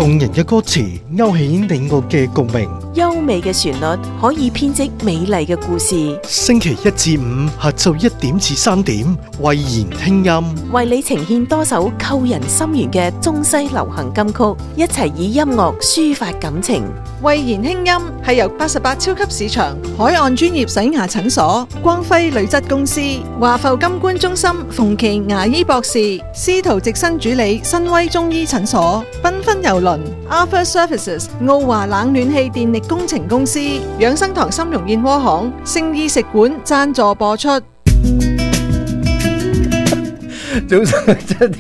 動人嘅歌詞勾起你我嘅共鳴。 優美嘅旋律可以編織美麗嘅故事。 星期一至五下晝1點至3點，慧言聽音， 為你呈現多首扣人心弦嘅中西流行金曲，一齊以音樂抒發感情。 慧言輕音係由88超級市場、海岸專業洗牙診所、光輝鋁質公司、華埠金冠中心、馮琪牙醫博士、司徒直新主理、新威中醫診所、繽紛郵輪、Arthur Services、奧華冷暖氣電力工程公司、養生堂參茸燕窩行、聖意食館贊助播出。 早上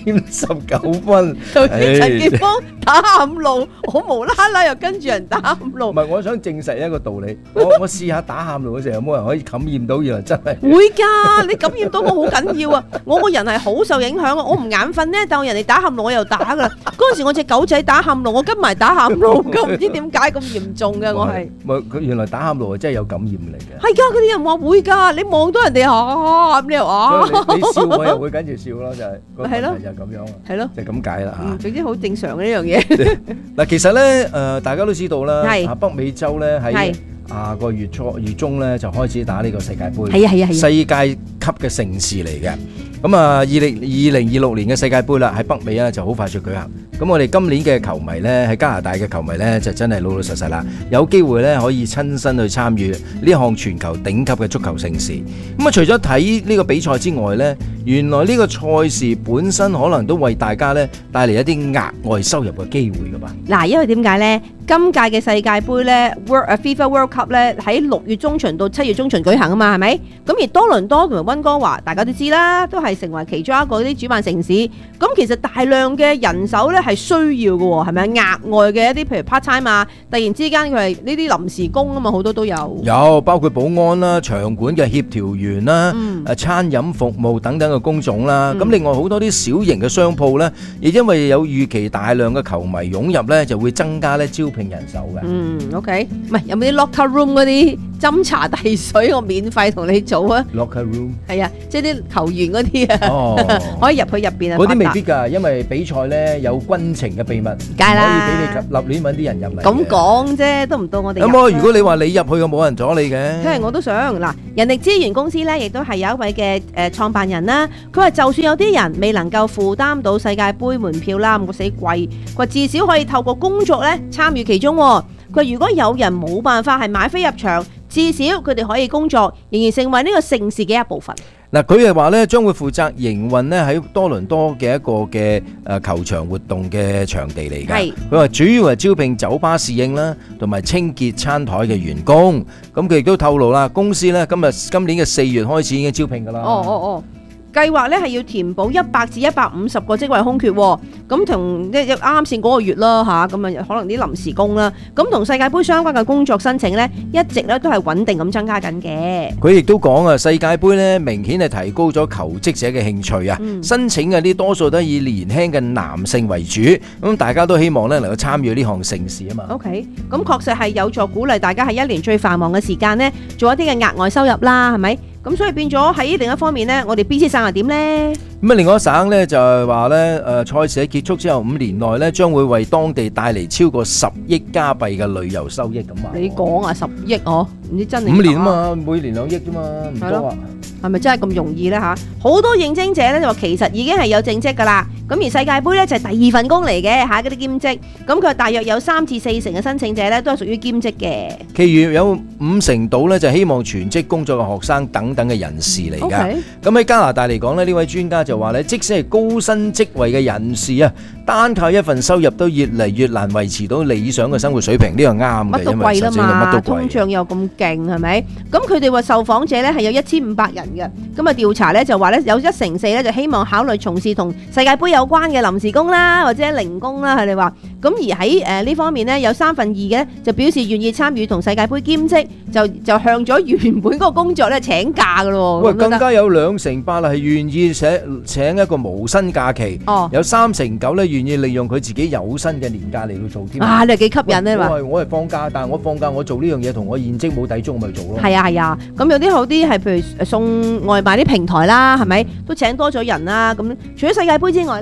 7:19。 陳健鋒打喊路，我無啦啦又跟住人打喊路。 唔係，我想證實一個道理。我試下打喊路嘅時候，有冇人可以感染到？原來真係會㗎，你感染到我好緊要啊！我個人係好受影響啊！我唔眼瞓呢，但係人哋打喊路我又打㗎啦。嗰陣時我隻狗仔打喊路，我跟埋打喊路㗎，唔知點解咁嚴重嘅我係。 佢原來打喊路係真係有感染嚟嘅。 係㗎，嗰啲人話會㗎，你望到人哋咁你又你笑我又會跟住笑咯，就係係咯， 就咁樣啊， 係咯， 就咁解啦嚇。 總之好正常嘅呢樣嘢。 嗱，其實咧大家都知道啦， 係北美洲咧喺下個月中咧就開始打呢個世界盃， 係啊， 世界級嘅盛事嚟嘅。咁啊，2026年嘅世界盃啦，喺北美啊就好快就舉行。咁我哋今年嘅球迷咧，喺加拿大嘅球迷咧，就真係老老實實啦，有機會咧可以親身去參與呢項全球頂級嘅足球盛事。咁啊，除咗睇呢個比賽之外咧，原來呢個賽事本身可能都為大家咧帶嚟一啲額外收入嘅機會噶嘛。 嗱，因為點解咧？今屆嘅世界盃咧，FIFA World Cup 咧喺6月中旬到7月中旬舉行啊嘛，係咪？咁而多倫多同埋溫哥華，大家都知啦，都係成為其中一個啲主辦城市。咁其實大量嘅人手咧係需要嘅喎，係咪？額外嘅一啲譬如 part time 啊，突然之間佢係呢啲臨時工啊嘛，好多都有。 有包括保安啦、場館嘅協調員啦、餐飲服務等等嘅工種啦。咁另外好多啲小型嘅商鋪咧，亦因為有預期大量嘅球迷湧入咧，就會增加咧招聘人手嘅。 OK， 唔係有冇啲 locker room 嗰啲斟茶遞水，我免費同你做啊 ？locker room 係啊，即係啲球員嗰啲啊，可以入去入邊啊。 嗰啲未必㗎，因為比賽咧有軍情嘅秘密，唔可以俾你立亂揾啲人入嚟。 咁講啫，都唔到我哋。 咁如果你話你入去嘅，冇人阻你嘅。 因為我都想嗱，人力資源公司咧，亦都係有一位嘅創辦人啦。佢話就算有啲人未能夠負擔到世界盃門票啦，咁死貴，佢話至少可以透過工作咧參與其中。佢話如果有人冇辦法係買飛入場，至少佢哋可以工作，仍然成為呢個盛事嘅一部分。 嗱，佢係話咧將會負責營運咧喺多倫多嘅一個嘅球場活動嘅場地嚟㗎。佢話主要係招聘酒吧侍應啦，同埋清潔餐台嘅員工。咁佢亦都透露啦，公司咧今年嘅4月開始已經招聘㗎啦。計劃咧係要填補100至150個職位空缺，咁同啱啱先嗰個月啦嚇，咁啊可能啲臨時工啦，咁同世界盃相關嘅工作申請咧，一直咧都係穩定咁增加緊嘅。佢亦都講啊，世界盃咧明顯係提高咗求職者嘅興趣啊，申請嘅啲多數都係以年輕嘅男性為主，咁大家都希望咧能夠參與呢項盛事啊嘛。OK， 咁確實係有助鼓勵大家喺一年最繁忙嘅時間咧，做一啲嘅額外收入啦，係咪？咁所以變咗喺另一方面咧，我哋 BC 省係點咧？咁啊，另外一省咧就係話咧，賽事喺結束之後5年內咧，將會為當地帶嚟超過10億加幣嘅旅遊收益咁啊！你講啊，10億哦，唔知真定假？5年啊嘛，每年2億啫嘛，唔多啊。係咪真係咁容易咧嚇？好多應徵者咧就話其實已經係有正職㗎啦。咁而世界盃咧就係第2份工嚟嘅嚇，嗰啲兼職。咁佢大約有3至4成嘅申請者咧都係屬於兼職嘅。其餘有5成度咧就希望全職工作嘅學生等等嘅人士嚟㗎。咁喺加拿大嚟講咧，呢位專家就話咧，即使係高薪職位嘅人士啊，單靠一份收入都越嚟越難維持到理想嘅生活水平。呢個啱嘅，因為實際乜都貴，通脹又咁勁，係咪？咁佢哋話受訪者咧係有1500人嘅。咁啊調查咧就話咧有1成4咧就希望考慮從事同世界盃有關嘅臨時工啦，或者零工啦。佢哋話咁而喺呢方面咧有3分2嘅就表示願意參與同世界盃兼職，就向咗原本嗰個工作咧請假噶咯。喂，更加有2成8係願意請一個無薪假期，有3成9咧願意利用佢自己有薪嘅年假嚟到做添。啊，你係幾吸引咧？我係放假，但係我放假我做呢樣嘢同我現職冇抵觸，咪做咯。係啊，咁有啲好啲係譬如送外賣啲平台啦，係咪都請多咗人啦？咁除咗世界盃之外咧，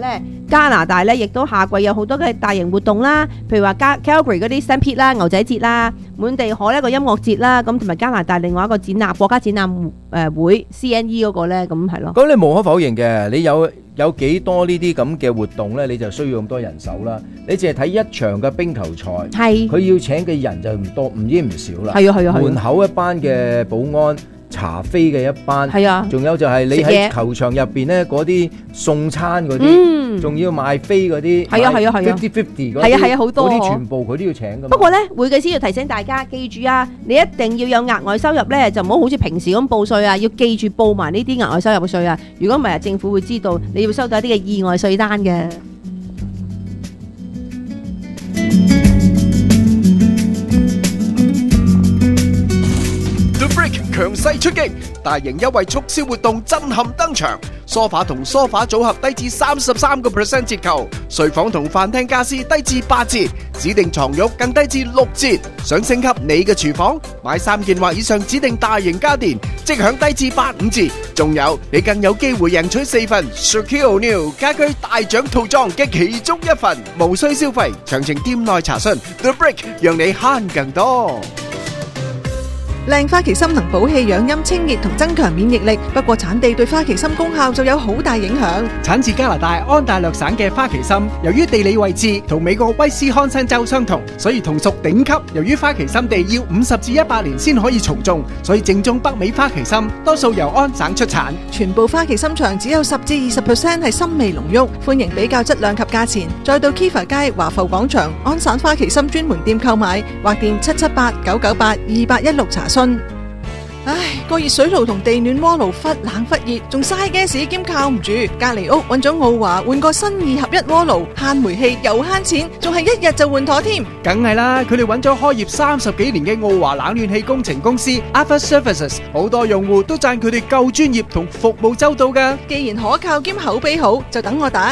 加拿大咧亦都夏季有好多嘅大型活動啦，譬如話Calgary 嗰啲 Stampede 啦、牛仔節啦、滿地可一個音樂節啦，咁同埋加拿大另外一個展覽國家展覽會 CNE 嗰個咧，咁係咯。 咁你無可否認嘅，你有幾多呢啲咁嘅活動呢？你就需要咁多人手啦。你淨係睇一場嘅冰球賽， 係佢要請嘅人就唔多，唔知唔少啦。 係啊， 門口一班嘅保安，查飛嘅一班， 係啊， 仲有就係你喺球場入邊呢嗰啲送餐嗰啲，仲要賣飛嗰啲， 係啊 50-50嗰啲， 係啊好多， 嗰啲全部佢都要請噶。 不過呢，會計師要提醒大家，記住啊，你一定要有額外收入呢，就唔好好似平時咁報稅啊，要記住報埋呢啲額外收入嘅稅啊。如果唔係，政府會知道你要收到一啲嘅意外稅單嘅。 強勢出擊，大型優惠促銷活動震撼登場。梳化同梳化組合低至33% 折扣，睡房同飯廳家私低至8折，指定床褥更低至6折。想升級你嘅廚房，買3件或以上指定大型家電，即享低至85折。仲有，你更有機會贏取4份 Secure New 家居大獎套裝嘅其中一份，無需消費。詳情店內查詢。The Brick 讓你慳更多。 靚花旗參能補氣養陰、清熱同增強免疫力，不過產地對花旗參功效就有好大影響。 產自加拿大安大略省嘅花旗參，由於地理位置同美國威斯康辛州相同，所以同屬頂級。由於花旗參地要50至100年先可以從種，所以正宗北美花旗參多數由安省出產。 全部花旗參場只有10至20% 係參味濃郁，歡迎比較質量及價錢。再到 Kiva 街華埠廣場安省花旗參專門店購買，或電778-998-2816查詢。唉，個熱水爐同地暖鍋爐忽冷忽熱，仲嘥 gas 兼靠唔住。隔籬屋揾咗奧華換個新2合1鍋爐，慳煤氣又慳錢，仲係1日就換妥添。 梗係啦，佢哋揾咗開業30幾年嘅奧華冷暖氣工程公司 Alpha Services， 好多用戶都讚佢哋夠專業同服務周到㗎。 既然可靠兼口碑好，就等我打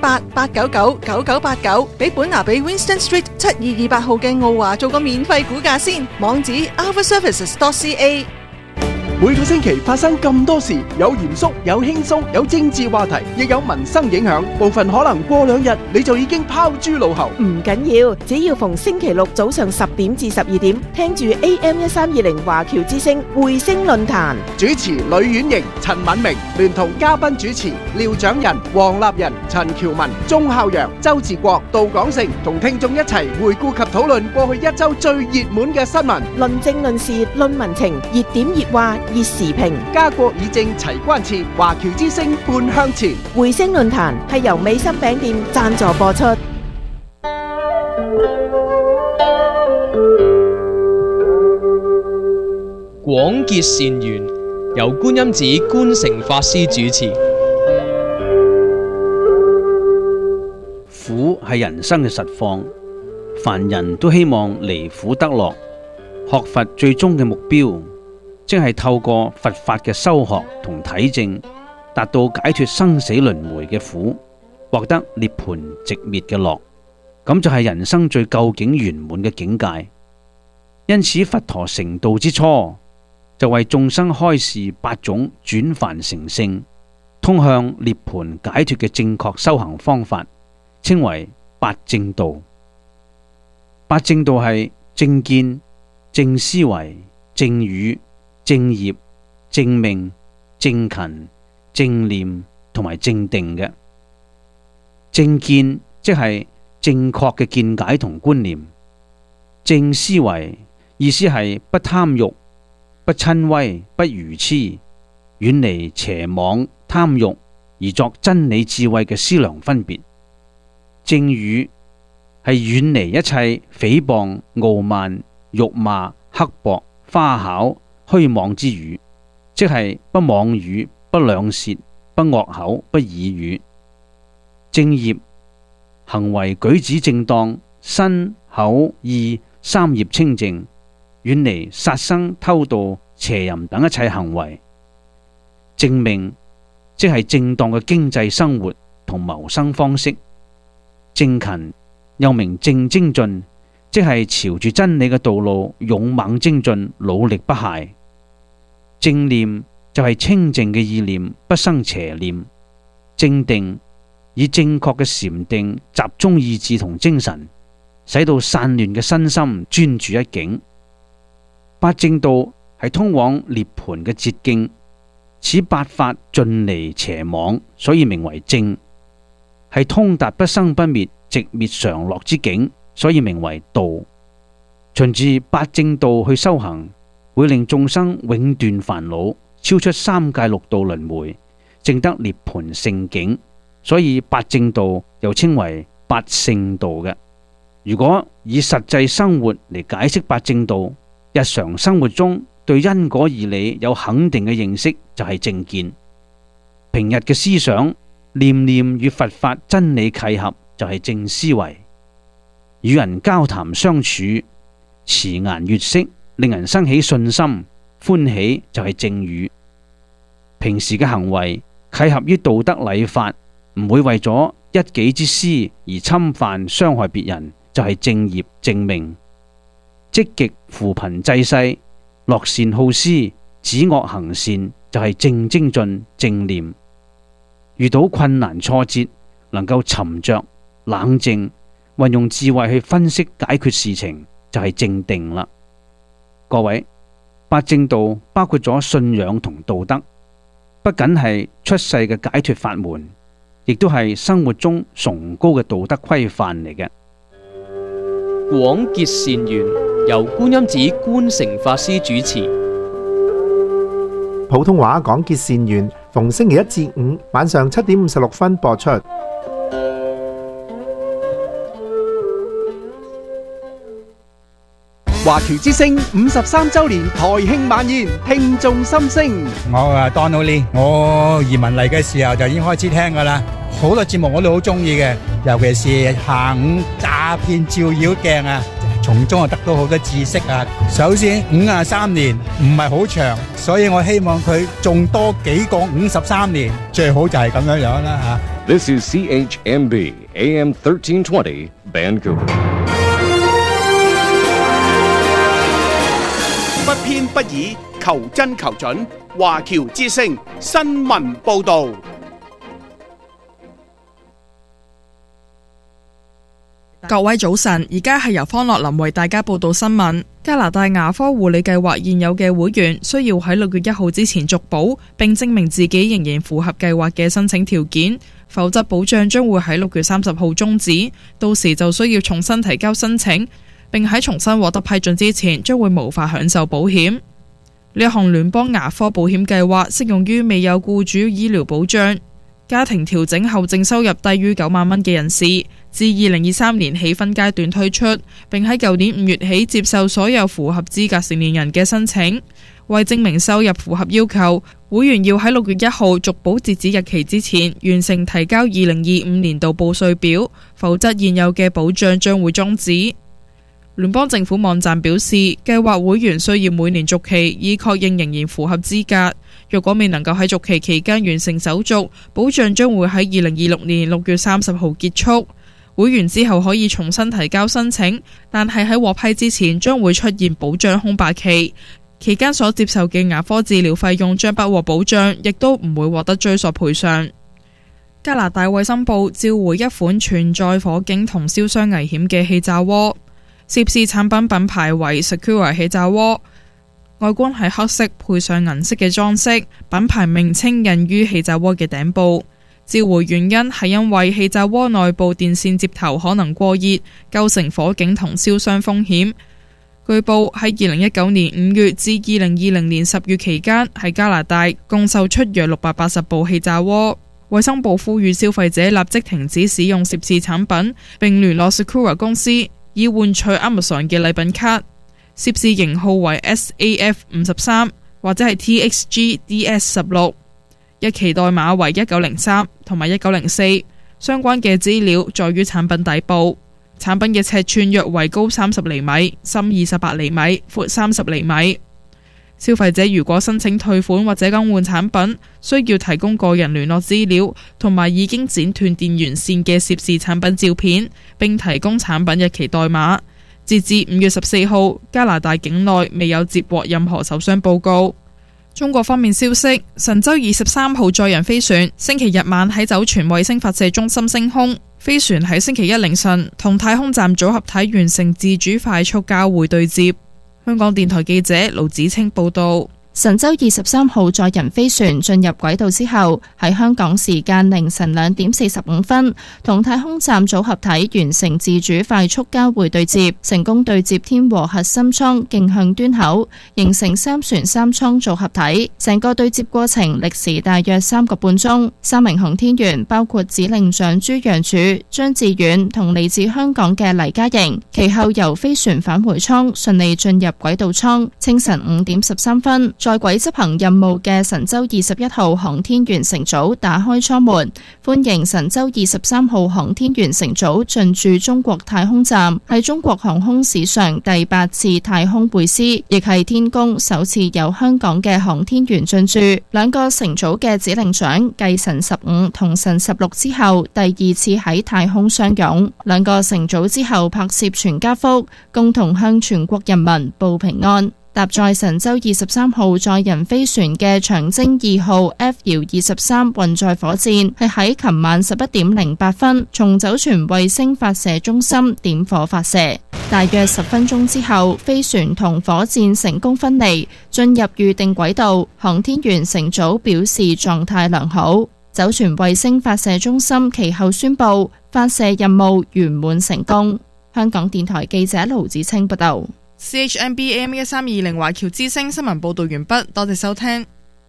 778-899-9989，俾本拿比 Winston Street 7228號嘅奧華做個免費估價先。網址 alphaservices.ca。 每個星期發生咁多事，有嚴肅，有輕鬆，有政治話題，亦有民生影響。部分可能過2日你就已經拋諸腦後。 唔緊要，只要逢星期六早上10點至12點，聽住 AM1320華僑之聲匯聲論壇。 主持呂婉瑩、陳敏明，聯同嘉賓主持廖長仁、黃立仁、陳喬文、鐘孝陽、周志國、杜廣成，同聽眾一齊回顧及討論過去1週最熱門嘅新聞， 論政論事論民情，熱點熱話熱時評， 家國議政齊關切，華僑之聲半向前。 匯聲論壇係由美心餅店贊助播出。 廣結善緣，由觀音寺觀誠法師主持。 苦係人生嘅實況，凡人都希望離苦得樂。學佛最終嘅目標，即係透過佛法嘅修學同體證，達到解脫生死輪迴嘅苦，獲得涅槃寂滅嘅樂。咁就係人生最究竟圓滿嘅境界。因此，佛陀成道之初，就為眾生開示8種轉凡成聖、通向涅槃解脫嘅正確修行方法，稱為8正道。8正道係正見、正思維、正語、正業、正命、正勤、正念同埋正定嘅。正見即係正確嘅見解同觀念。正思維意思係不貪欲、不瞋恚、不愚痴，遠離邪妄貪欲而作真理智慧嘅思量分別。正語係遠離一切誹謗、傲慢、辱罵、刻薄、花巧、虛妄之語，即係不妄語、不兩舌、不惡口、不綺語。正業行為舉止正當，身口意3業清淨，遠離殺生、偷盜、邪淫等一切行為。正命即係正當嘅經濟生活同謀生方式。正勤又名正精進，即係朝住真理嘅道路勇猛精進，努力不懈。正念就係清淨嘅意念，不生邪念。正定以正確嘅禪定集中意志同精神，使到散亂嘅身心專注一境。八正道係通往涅槃嘅捷徑，此八法盡離邪妄，所以名為正；係通達不生不滅、寂滅常樂之境，所以名為道。循住八正道去修行，會令眾生永斷煩惱，超出三界六道輪迴，證得涅槃聖境。所以八正道又稱為八聖道嘅。如果以實際生活嚟解釋八正道，日常生活中對因果義理有肯定嘅認識就係正見。平日嘅思想念念與佛法真理契合就係正思維。與人交談相處慈顏悅色，令人生起信心歡喜就係正語。平時嘅行為契合於道德禮法，唔會為咗一己之私而侵犯傷害別人，就係正業正命。積極扶貧濟世，樂善好施，止惡行善，就係正精進正念。遇到困難挫折，能夠沉着冷靜，運用智慧去分析解決事情，就係正定啦。各位，八正道包括咗信仰同道德，不僅係出世嘅解脫法門，亦都係生活中崇高嘅道德規範嚟嘅。 廣結善緣，由觀音寺觀誠法師主持。 普通話廣結善緣，逢星期一至五晚上7:56播出。 華僑之聲53周年台慶晚宴，聽眾心聲。 我Donald Lee，我移民嚟嘅時候就已經開始聽噶啦，好多節目我都好中意嘅，尤其是下午詐騙照妖鏡啊，從中得到好多知識啊。首先53年唔係好長，所以我希望佢仲多幾個53年，最好就係咁樣樣啦吓。 This is CHMB AM 1320 Vancouver。 不偏不倚，求真求準。華僑之聲新聞報導。 各位早晨，而家係由方樂林為大家報道新聞。加拿大牙科護理計劃現有嘅會員需要喺6月1號之前續保，並證明自己仍然符合計劃嘅申請條件，否則保障將會喺6月30號終止，到時就需要重新提交申請，並喺重新獲得批准之前，將會無法享受保險。呢一項聯邦牙科保險計劃適用於未有僱主醫療保障、家庭調整後淨收入低於9萬蚊嘅人士，自2023年起分階段推出，並喺舊年5月起接受所有符合資格成年人嘅申請。為證明收入符合要求，會員要喺6月1號續保截止日期之前完成提交2025年度報稅表，否則現有嘅保障將會終止。聯邦政府網站表示，計劃會員需要每年續期，以確認仍然符合資格。若果未能夠喺續期期間完成手續，保障將會喺2026年6月30號結束。會員之後可以重新提交申請，但係喺獲批之前將會出現保障空白期，期間所接受嘅牙科治療費用將不獲保障，亦都唔會獲得追索賠償。加拿大衛生部召回一款存在火警同燒傷危險嘅氣炸鍋。涉事產品品牌為 Secura 氣炸鍋，外觀係黑色配上銀色嘅裝飾，品牌名稱印於氣炸鍋嘅頂部。召回原因係因為氣炸鍋內部電線接頭可能過熱，構成火警同燒傷風險。據報喺2019年5月至2020年10月期間，喺加拿大共售出約680部氣炸鍋。衛生部呼籲消費者立即停止使用涉事產品，並聯絡 Secura 公司，以換取 Amazon 嘅禮品卡。涉事型號為 SAF53 或者係 TXGDS16， 日期代碼為1903同埋1904。相關嘅資料在於產品底部。產品嘅尺寸約為高30厘米、深28厘米、闊30厘米。消費者如果申請退款或者更換產品，需要提供個人聯絡資料同埋已經剪斷電源線嘅涉事產品照片，並提供產品日期代碼。截至5月14號，加拿大境內未有接獲任何受傷報告。 中國方面消息，神舟23號載人飛船星期日晚喺酒泉衛星發射中心升空，飛船喺星期一凌晨同太空站組合體完成自主快速交會對接。香港電台記者盧子清報道。 神舟23號載人飛船進入軌道之後，喺香港時間凌晨2點45分，同太空站組合體完成自主快速交會對接，成功對接天和核心艙徑向端口，形成三船三艙組合體。成個對接過程歷時大約3個半鐘。3名航天員包括指令長朱楊柱、張志遠同嚟自香港嘅黎嘉瑩，其後由飛船返回艙順利進入軌道艙。清晨5點13分，在軌執行任務嘅神舟21號航天員乘組打開艙門，歡迎神舟23號航天員乘組進駐中國太空站，係中國航空史上第8次太空會師，亦係天宮首次有香港嘅航天員進駐。兩個乘組嘅指令長繼神15同神16之後，第2次喺太空相擁。兩個乘組之後拍攝全家福，共同向全國人民報平安。搭載神舟23號載人飛船嘅長征2號 F-23運載火箭係喺琴晚11點08分從酒泉衛星發射中心點火發射，大約10分鐘之後，飛船同火箭成功分離，進入預定軌道。航天員乘組表示狀態良好。酒泉衛星發射中心其後宣布發射任務圓滿成功。香港電台記者盧子清報道。 CHMB AM1320 華僑之聲新聞報道完畢，多謝收聽。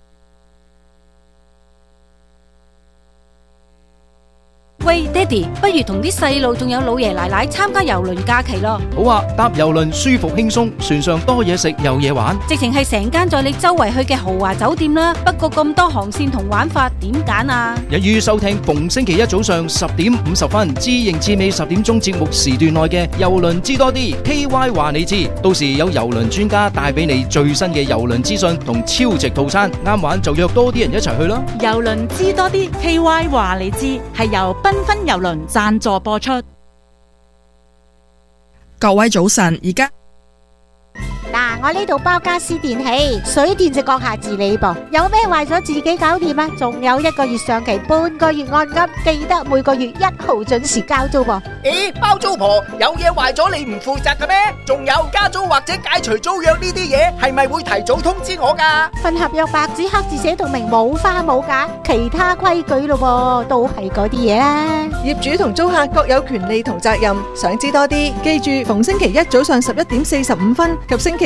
喂，爹哋，不如同啲細路仲有老爺奶奶參加郵輪假期咯。 好啊，搭郵輪舒服輕鬆，船上多嘢食有嘢玩， 直情係成間載你周圍去嘅豪華酒店啦。不過咁多航線同玩法，點揀啊？ 一於收聽逢星期一早上10點50分至盈至尾10點鐘節目時段內嘅郵輪知多啲 KY 話你知，到時有郵輪專家帶俾你最新嘅郵輪資訊同超值套餐，啱玩就約多啲人一齊去啦。 郵輪知多啲 KY 話你知係由繽紛郵輪贊助播出。 各位早晨，而家嗱，我呢度包家私電器，水電就閣下自理噃。有咩壞咗自己搞掂啊？仲有1個月上期，半個月按金，記得每個月1號準時交租噃。 咦，包租婆有嘢壞咗你唔負責嘅咩？仲有加租或者解除租約呢啲嘢，係咪會提早通知我㗎？ 份合約白紙黑字寫到明，冇花冇假，其他規矩咯，都係嗰啲嘢啦。 業主同租客各有權利同責任，想知多啲，記住逢星期一早上11點45分及星期